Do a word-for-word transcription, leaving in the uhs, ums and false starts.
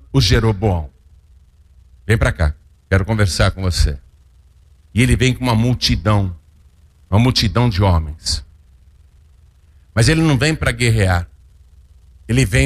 o Jeroboão. Vem para cá, quero conversar com você. E ele vem com uma multidão, uma multidão de homens. Mas ele não vem para guerrear, ele vem